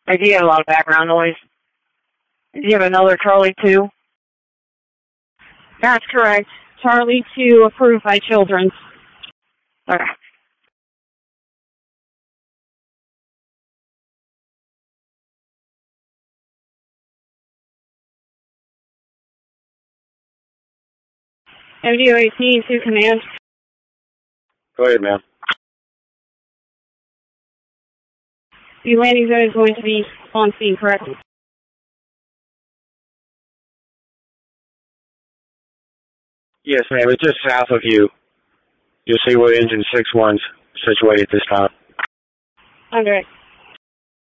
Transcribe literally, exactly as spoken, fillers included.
I do have a lot of background noise. Do you have another Charlie two? That's correct. Charlie two, approved by Children's. Okay. M D O eighteen to command. Go ahead, ma'am. The landing zone is going to be on scene, correct? Yes, ma'am. It's just south of you. You'll see where engine six one's situated this time. Under it.